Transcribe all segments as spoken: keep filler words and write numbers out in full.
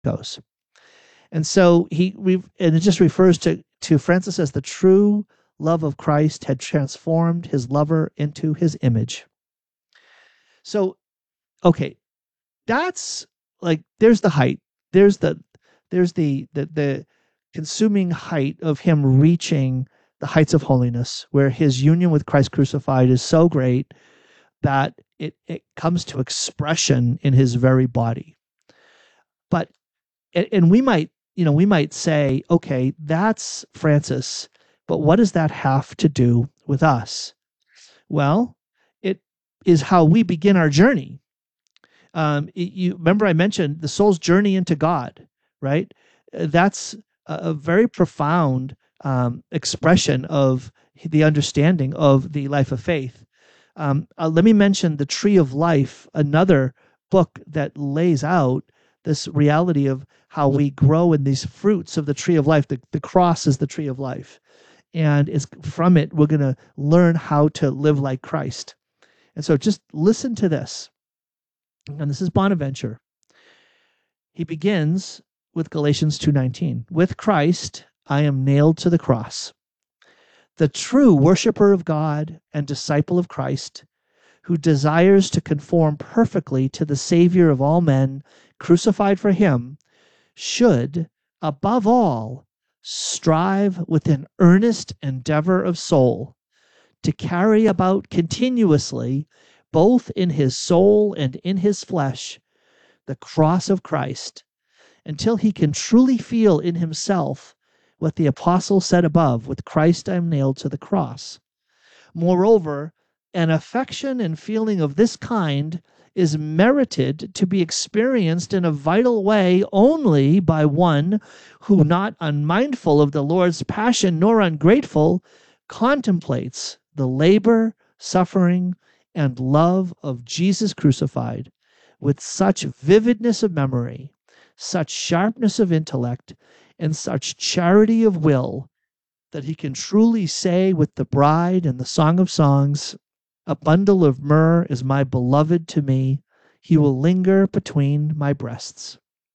goes. And so he, and it just refers to, to Francis as the true love of Christ had transformed his lover into his image. So, okay, that's like, there's the height. There's the, there's the, the, the consuming height of him reaching the heights of holiness, where his union with Christ crucified is so great that it, it comes to expression in his very body. But, and we might, you know, we might say, okay, that's Francis, but what does that have to do with us? Well, it is how we begin our journey. Um, it, you remember I mentioned the soul's journey into God, right? That's a, a very profound um, expression of the understanding of the life of faith. Um, uh, let me mention The Tree of Life, another book that lays out this reality of how we grow in these fruits of the tree of life. The, the cross is the tree of life. And it's, from it, we're going to learn how to live like Christ. And so just listen to this. And this is Bonaventure. He begins with Galatians two nineteen. With Christ, I am nailed to the cross. The true worshiper of God and disciple of Christ, who desires to conform perfectly to the Savior of all men, crucified for him, should, above all, strive with an earnest endeavor of soul to carry about continuously, both in his soul and in his flesh, the cross of Christ, until he can truly feel in himself what the apostle said above, with Christ I am nailed to the cross. Moreover, an affection and feeling of this kind is merited to be experienced in a vital way only by one who, not unmindful of the Lord's passion nor ungrateful, contemplates the labor, suffering, and love of Jesus crucified with such vividness of memory, such sharpness of intellect, and such charity of will, that he can truly say with the bride in the Song of Songs, a bundle of myrrh is my beloved to me. He will linger between my breasts.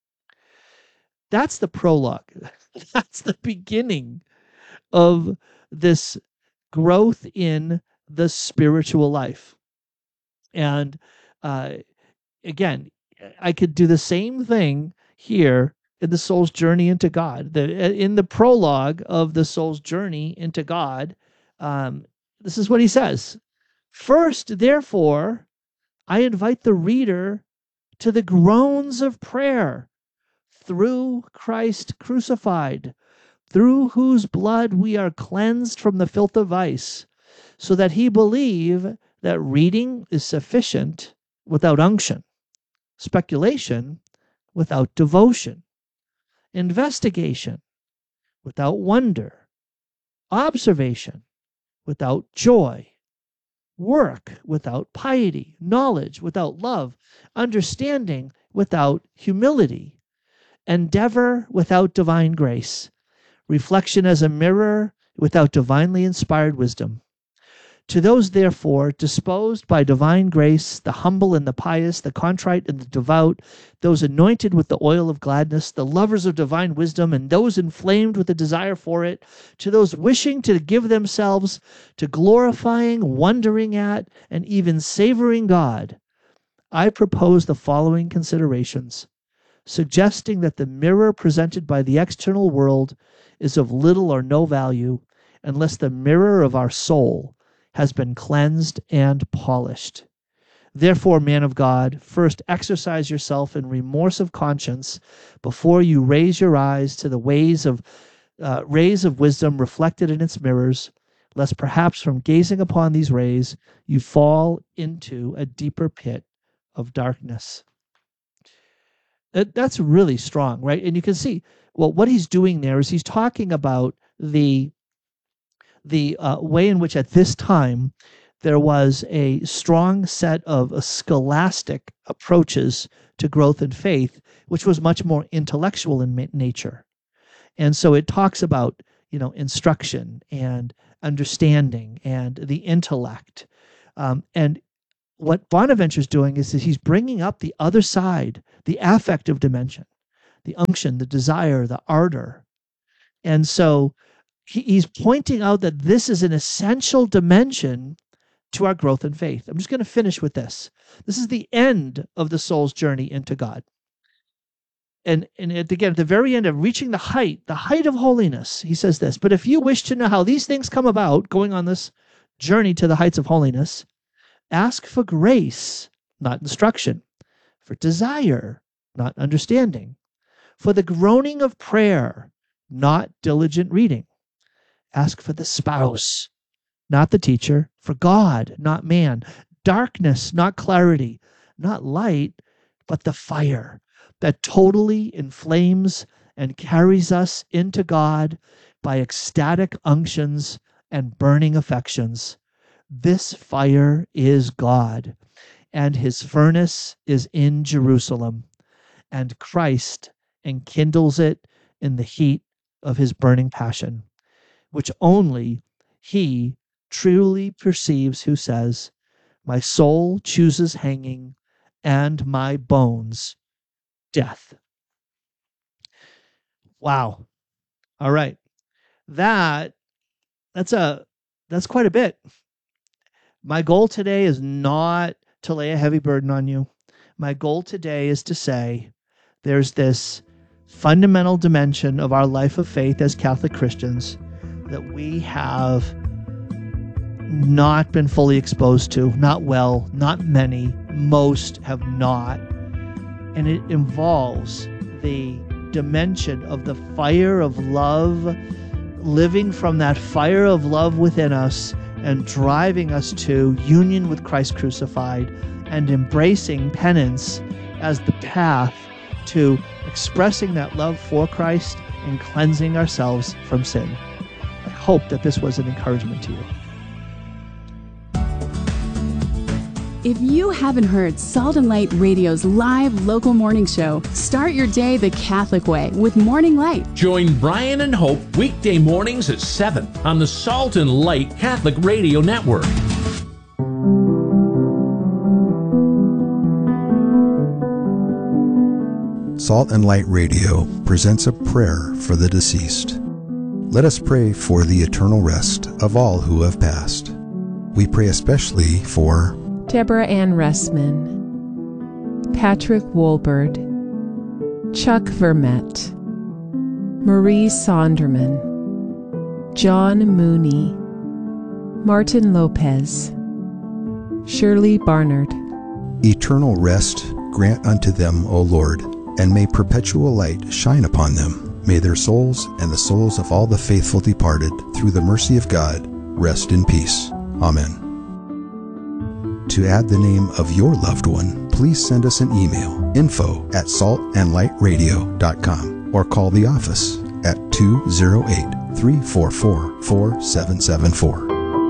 That's the prologue. That's the beginning of this growth in the spiritual life. And uh, again, I could do the same thing here in the soul's journey into God. The, in the prologue of the soul's journey into God, um, this is what he says. First, therefore, I invite the reader to the groans of prayer through Christ crucified, through whose blood we are cleansed from the filth of vice, so that he believe that reading is sufficient without unction, speculation without devotion, investigation without wonder, observation without joy, work without piety, knowledge without love, understanding without humility, endeavor without divine grace, reflection as a mirror without divinely inspired wisdom. To those, therefore, disposed by divine grace, the humble and the pious, the contrite and the devout, those anointed with the oil of gladness, the lovers of divine wisdom, and those inflamed with a desire for it, to those wishing to give themselves to glorifying, wondering at, and even savoring God, I propose the following considerations, suggesting that the mirror presented by the external world is of little or no value unless the mirror of our soul has been cleansed and polished. Therefore, man of God, first exercise yourself in remorse of conscience before you raise your eyes to the ways of uh, rays of wisdom reflected in its mirrors, lest perhaps from gazing upon these rays you fall into a deeper pit of darkness. That, that's really strong, right? And you can see, well, what he's doing there is he's talking about the the uh, way in which at this time there was a strong set of uh, scholastic approaches to growth in faith, which was much more intellectual in ma- nature. And so it talks about, you know, instruction and understanding and the intellect. Um, and what Bonaventure's doing is that he's bringing up the other side, the affective dimension, the unction, the desire, the ardor. And so he, he's pointing out that this is an essential dimension to our growth in faith. I'm just going to finish with this. This is the end of the soul's journey into God. And, and at, again, at the very end of reaching the height, the height of holiness, he says this, but if you wish to know how these things come about, going on this journey to the heights of holiness, ask for grace, not instruction, for desire, not understanding, for the groaning of prayer, not diligent reading. Ask for the spouse, not the teacher, for God, not man, darkness, not clarity, not light, but the fire that totally inflames and carries us into God by ecstatic unctions and burning affections. This fire is God, and his furnace is in Jerusalem, and Christ enkindles it in the heat of his burning passion, which only he truly perceives who says, my soul chooses hanging, and my bones death. Wow. All right. That that's a that's quite a bit. My goal today is not to lay a heavy burden on you. My goal today is to say there's this fundamental dimension of our life of faith as Catholic Christians that we have not been fully exposed to, not well, not many, most have not. And it involves the dimension of the fire of love, living from that fire of love within us and driving us to union with Christ crucified and embracing penance as the path to expressing that love for Christ and cleansing ourselves from sin. I hope that this was an encouragement to you. If you haven't heard Salt and Light Radio's live local morning show, start your day the Catholic way with Morning Light. Join Brian and Hope weekday mornings at seven on the Salt and Light Catholic Radio Network. Salt and Light Radio presents a prayer for the deceased. Let us pray for the eternal rest of all who have passed. We pray especially for Deborah Ann Ressman, Patrick Wolbert, Chuck Vermette, Marie Sonderman, John Mooney, Martin Lopez, Shirley Barnard. Eternal rest grant unto them, O Lord, and may perpetual light shine upon them. May their souls and the souls of all the faithful departed, through the mercy of God, rest in peace. Amen. To add the name of your loved one, please send us an email, info at salt and light radio dot com, or call the office at two oh eight, three four four, four seven seven four.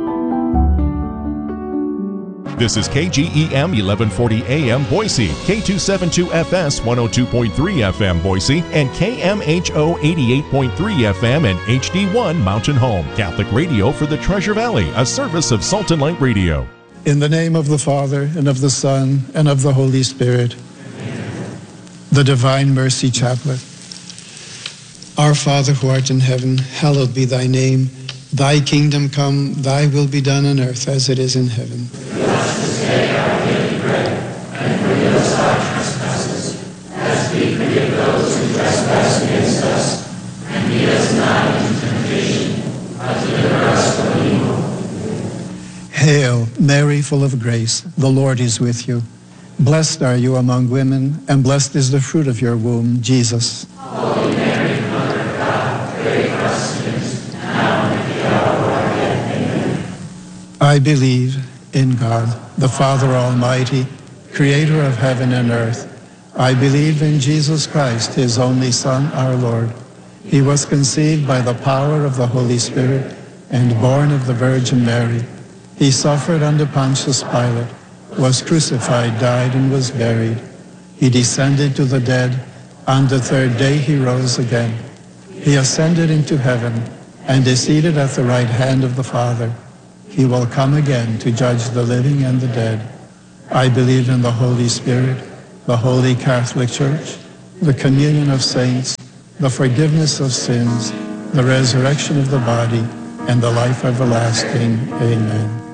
This is K G E M eleven forty A M Boise, K two seventy-two F S one oh two point three F M Boise, and K M H O eighty-eight point three F M and H D one Mountain Home. Catholic radio for the Treasure Valley, a service of Salt and Light Radio. In the name of the Father, and of the Son, and of the Holy Spirit. Amen. The Divine Mercy Chaplet. Our Father who art in heaven, hallowed be thy name. Thy kingdom come, thy will be done on earth as it is in heaven. Give us this day our daily bread, and forgive us our trespasses, as we forgive those who trespass against us. And lead us not into temptation, but deliver us from evil. Hail, Mary, full of grace, the Lord is with you. Blessed are you among women, and blessed is the fruit of your womb, Jesus. Holy Mary, Mother of God, pray for us sinners, now and at the hour of our death. Amen. I believe in God, the Father Almighty, creator of heaven and earth. I believe in Jesus Christ, his only Son, our Lord. He was conceived by the power of the Holy Spirit and born of the Virgin Mary. He suffered under Pontius Pilate, was crucified, died, and was buried. He descended to the dead. On the third day he rose again. He ascended into heaven and is seated at the right hand of the Father. He will come again to judge the living and the dead. I believe in the Holy Spirit, the Holy Catholic Church, the communion of saints, the forgiveness of sins, the resurrection of the body, and the life everlasting. Amen.